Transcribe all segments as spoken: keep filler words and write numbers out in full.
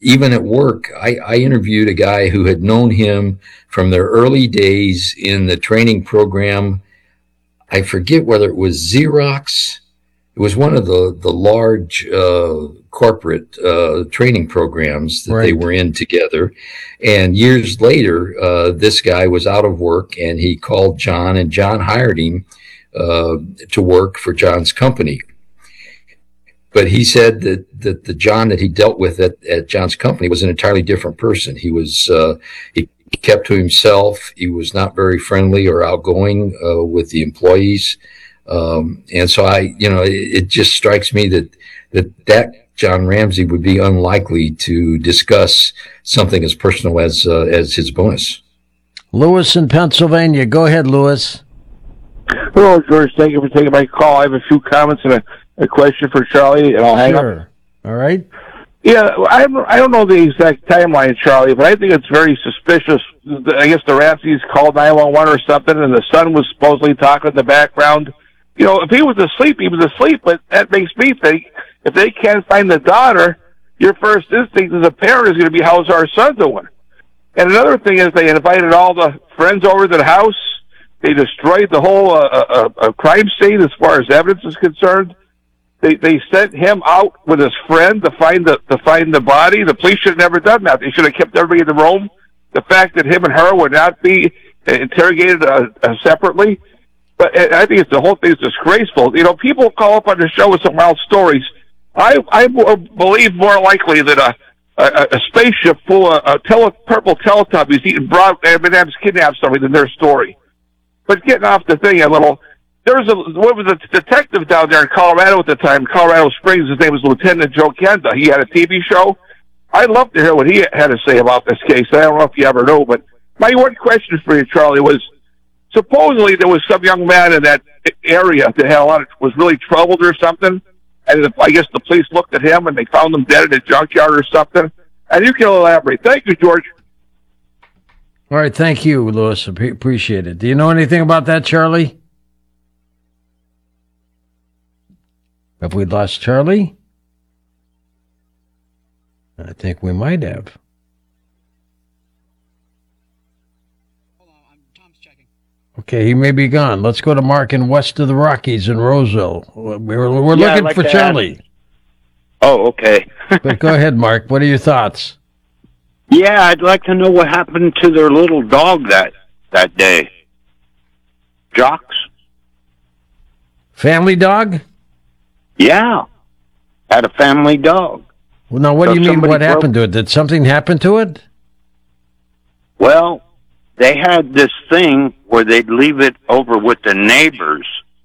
even at work, I, I interviewed a guy who had known him from their early days in the training program. I forget whether it was Xerox. It was one of the, the large uh, corporate uh, training programs that right. they were in together. And years later, uh, this guy was out of work, and he called John, and John hired him uh, to work for John's company. But he said that, that the John that he dealt with at, at John's company was an entirely different person. He was uh, he kept to himself. He was not very friendly or outgoing uh, with the employees. Um, and so I, you know, it, it just strikes me that, that that John Ramsey would be unlikely to discuss something as personal as, uh, as his bonus. Lewis in Pennsylvania. Go ahead, Lewis. Hello, George. Thank you for taking my call. I have a few comments and a, a question for Charlie, and I'll hang sure. up. All right. Yeah, I I don't know the exact timeline, Charlie, but I think it's very suspicious. I guess the Ramseys called nine one one or something, and the son was supposedly talking in the background. You know, if he was asleep, he was asleep, but that makes me think, if they can't find the daughter, your first instinct as a parent is going to be, how's our son doing? And another thing is they invited all the friends over to the house. They destroyed the whole uh, uh, uh, crime scene as far as evidence is concerned. They they sent him out with his friend to find the to find the body. The police should have never done that. They should have kept everybody in the room. The fact that him and her would not be interrogated uh, uh, separately. But I think it's the whole thing is disgraceful. You know, people call up on the show with some wild stories. I I believe more likely that a a, a spaceship full of uh, tele, purple Teletubbies eating broad M and M's kidnapped somebody than their story. But getting off the thing a little, there was a what was a detective down there in Colorado at the time, Colorado Springs. His name was Lieutenant Joe Kenda. He had a T V show. I'd love to hear what he had to say about this case. I don't know if you ever know, but my one question for you, Charlie, was supposedly there was some young man in that area that had a lot of, was really troubled or something, and I guess the police looked at him and they found him dead in a junkyard or something. And you can elaborate. Thank you, George. All right, thank you, Lewis. Appreciate it. Do you know anything about that, Charlie? Have we lost Charlie? I think we might have. Hold on, I'm, Tom's checking. Okay, he may be gone. Let's go to Mark in west of the Rockies in Roseville. We're, we're yeah, looking like for Charlie. Ask. Oh, okay. But go ahead, Mark. What are your thoughts? Yeah, I'd like to know what happened to their little dog that that day. Jocks? Family dog? Yeah. Had a family dog. Well, now, what so do you mean what happened broke... to it? Did something happen to it? Well, they had this thing where they'd leave it over with the neighbors.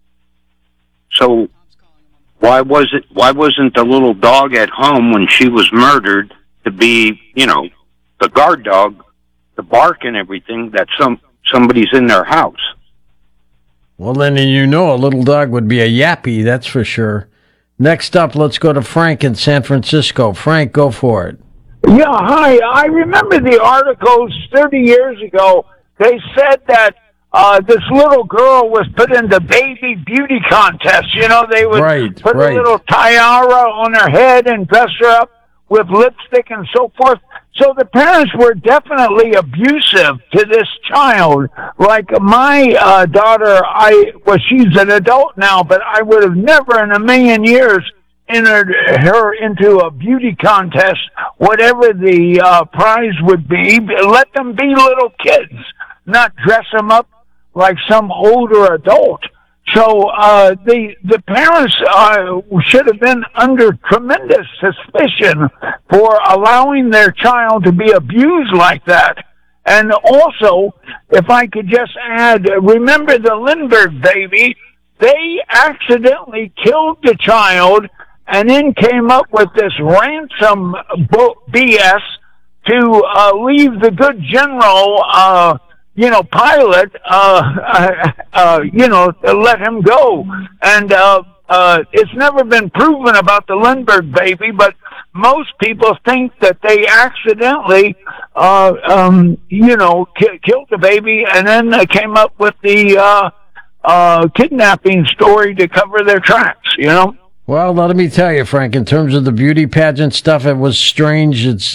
So why was it? Why wasn't the little dog at home when she was murdered to be, you know, the guard dog, the bark and everything, that some somebody's in their house? Well, then you know a little dog would be a yappy, that's for sure. Next up, let's go to Frank in San Francisco. Frank, go for it. Yeah, hi. I remember the articles thirty years ago. They said that uh, this little girl was put in the baby beauty contest. You know, they would right, put right. a little tiara on her head and dress her up with lipstick and so forth. So the parents were definitely abusive to this child. Like my uh, daughter, I well, she's an adult now, but I would have never in a million years entered her into a beauty contest, whatever the uh, prize would be. Let them be little kids, not dress them up like some older adult. So uh, the the parents uh, should have been under tremendous suspicion for allowing their child to be abused like that. And also, if I could just add, remember the Lindbergh baby? They accidentally killed the child and then came up with this ransom B S to uh, leave the good general uh you know, pilot, uh, uh, uh, you know, let him go. And, uh, uh, it's never been proven about the Lindbergh baby, but most people think that they accidentally, uh, um, you know, ki- killed the baby and then uh, came up with the, uh, uh, kidnapping story to cover their tracks, you know? Well, let me tell you, Frank, in terms of the beauty pageant stuff, it was strange. It's